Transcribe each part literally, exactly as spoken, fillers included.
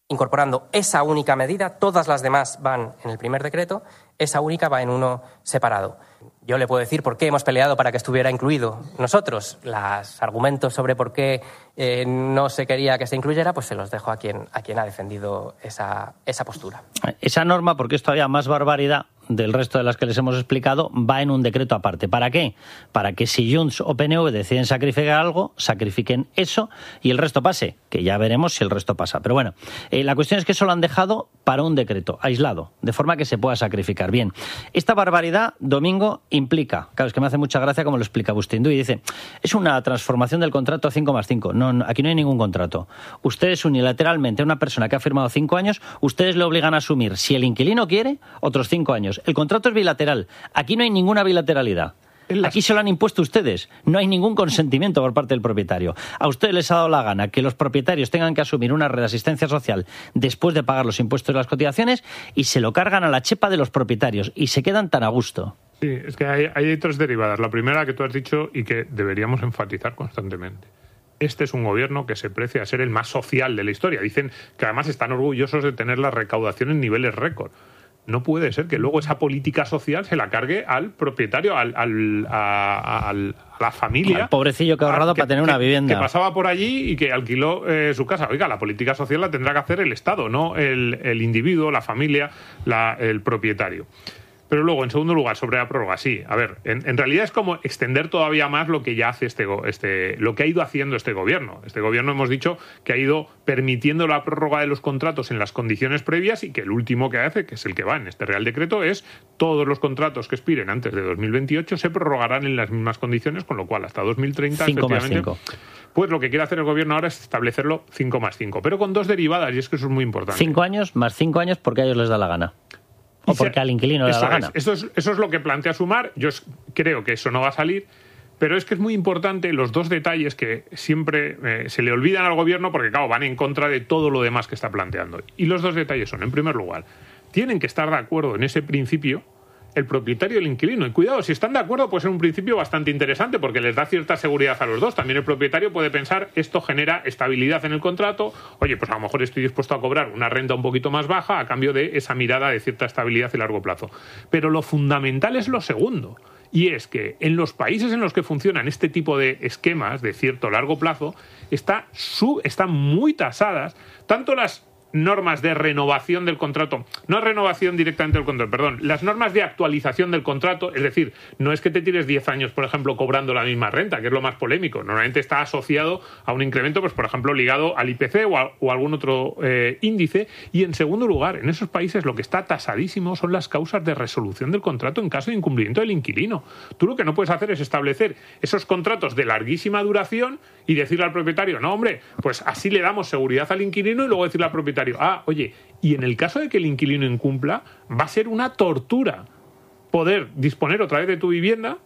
incorporando esa única medida, todas las demás van en el primer decreto, esa única va en uno separado. Yo le puedo decir por qué hemos peleado para que estuviera incluido nosotros. Los argumentos sobre por qué eh, no se quería que se incluyera, pues se los dejo a quien, a quien ha defendido esa, esa postura. Esa norma, porque es todavía más barbaridad del resto de las que les hemos explicado, va en un decreto aparte. ¿Para qué? Para que si Junts o P N V deciden sacrificar algo, sacrifiquen eso y el resto pase, que ya veremos si el resto pasa. Pero bueno, eh, la cuestión es que eso lo han dejado para un decreto, aislado, de forma que se pueda sacrificar. Bien, esta barbaridad, Domingo, implica, claro, es que me hace mucha gracia como lo explica Bustindu, y dice, es una transformación del contrato a cinco más cinco. No, no, aquí no hay ningún contrato. Ustedes unilateralmente, a una persona que ha firmado cinco años, ustedes le obligan a asumir, si el inquilino quiere, otros cinco años. El contrato es bilateral. Aquí no hay ninguna bilateralidad. Aquí se lo han impuesto ustedes. No hay ningún consentimiento por parte del propietario. A ustedes les ha dado la gana que los propietarios tengan que asumir una red de asistencia social después de pagar los impuestos y las cotizaciones y se lo cargan a la chepa de los propietarios y se quedan tan a gusto. Sí, es que hay, hay tres derivadas. La primera que tú has dicho y que deberíamos enfatizar constantemente. Este es un gobierno que se precia a ser el más social de la historia. Dicen que además están orgullosos de tener la recaudación en niveles récord. No puede ser que luego esa política social se la cargue al propietario, al, al, a, a, a la familia. Al pobrecillo que ha ahorrado que, para tener una que, vivienda. Que pasaba por allí y que alquiló eh, su casa. Oiga, la política social la tendrá que hacer el Estado, no el, el individuo, la familia, la, el propietario. Pero luego, en segundo lugar, sobre la prórroga, sí. A ver, en, en realidad es como extender todavía más lo que ya hace este, este, lo que ha ido haciendo este gobierno. Este gobierno hemos dicho que ha ido permitiendo la prórroga de los contratos en las condiciones previas y que el último que hace, que es el que va en este Real Decreto, es todos los contratos que expiren antes de dos mil veintiocho se prorrogarán en las mismas condiciones, con lo cual hasta dos mil treinta, cinco efectivamente, más cinco. Pues lo que quiere hacer el gobierno ahora es establecerlo cinco más cinco, pero con dos derivadas, y es que eso es muy importante. Cinco años más cinco años porque a ellos les da la gana. O porque al inquilino le da la gana. Es, eso, es, eso es lo que plantea Sumar. Yo creo que eso no va a salir, pero es que es muy importante los dos detalles que siempre eh, se le olvidan al gobierno porque, claro, van en contra de todo lo demás que está planteando. Y los dos detalles son, en primer lugar, tienen que estar de acuerdo en ese principio el propietario y el inquilino. Y cuidado, si están de acuerdo puede ser un principio bastante interesante porque les da cierta seguridad a los dos. También el propietario puede pensar, esto genera estabilidad en el contrato. Oye, pues a lo mejor estoy dispuesto a cobrar una renta un poquito más baja a cambio de esa mirada de cierta estabilidad y largo plazo. Pero lo fundamental es lo segundo. Y es que en los países en los que funcionan este tipo de esquemas de cierto largo plazo, está sub, están muy tasadas tanto las normas de renovación del contrato, no renovación directamente del contrato, perdón, las normas de actualización del contrato, es decir, no es que te tires diez años, por ejemplo, cobrando la misma renta, que es lo más polémico, normalmente está asociado a un incremento, pues por ejemplo, ligado al I P C o a, o a algún otro eh, índice, y en segundo lugar, en esos países lo que está tasadísimo son las causas de resolución del contrato en caso de incumplimiento del inquilino. Tú lo que no puedes hacer es establecer esos contratos de larguísima duración y decirle al propietario, no hombre, pues así le damos seguridad al inquilino y luego decirle al propietario, ah, oye, y en el caso de que el inquilino incumpla, va a ser una tortura poder disponer otra vez de tu vivienda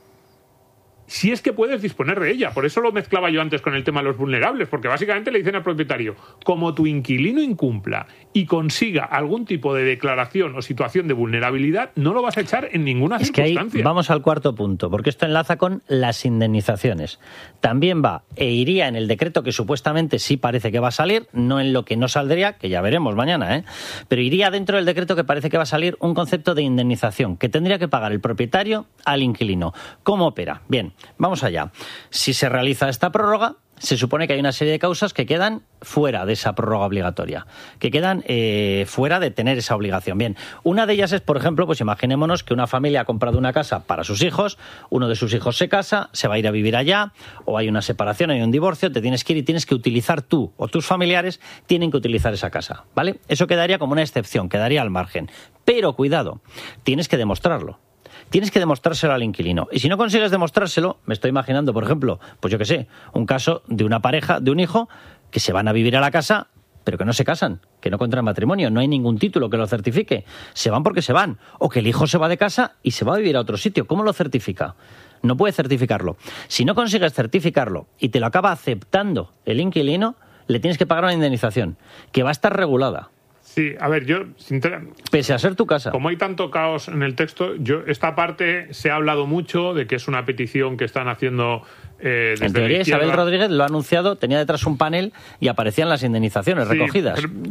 si es que puedes disponer de ella. Por eso lo mezclaba yo antes con el tema de los vulnerables, porque básicamente le dicen al propietario, como tu inquilino incumpla y consiga algún tipo de declaración o situación de vulnerabilidad, no lo vas a echar en ninguna es circunstancia. Que ahí vamos al cuarto punto, porque esto enlaza con las indemnizaciones. También va, e iría en el decreto que supuestamente sí parece que va a salir, no en lo que no saldría, que ya veremos mañana, ¿eh? Pero iría dentro del decreto que parece que va a salir un concepto de indemnización que tendría que pagar el propietario al inquilino. ¿Cómo opera? Bien, vamos allá. Si se realiza esta prórroga, se supone que hay una serie de causas que quedan fuera de esa prórroga obligatoria, que quedan eh, fuera de tener esa obligación. Bien, una de ellas es, por ejemplo, pues imaginémonos que una familia ha comprado una casa para sus hijos, uno de sus hijos se casa, se va a ir a vivir allá, o hay una separación, hay un divorcio, te tienes que ir y tienes que utilizar tú o tus familiares tienen que utilizar esa casa, ¿vale? Eso quedaría como una excepción, quedaría al margen. Pero cuidado, tienes que demostrarlo. Tienes que demostrárselo al inquilino. Y si no consigues demostrárselo, me estoy imaginando, por ejemplo, pues yo qué sé, un caso de una pareja, de un hijo, que se van a vivir a la casa, pero que no se casan, que no contraen matrimonio, no hay ningún título que lo certifique. Se van porque se van. O que el hijo se va de casa y se va a vivir a otro sitio. ¿Cómo lo certifica? No puede certificarlo. Si no consigues certificarlo y te lo acaba aceptando el inquilino, le tienes que pagar una indemnización, que va a estar regulada. Sí, a ver, yo... Sinceramente, pese a ser tu casa. Como hay tanto caos en el texto, yo esta parte se ha hablado mucho de que es una petición que están haciendo eh, desde en teoría, la izquierda. Isabel Rodríguez lo ha anunciado, tenía detrás un panel y aparecían las indemnizaciones sí, recogidas. Pero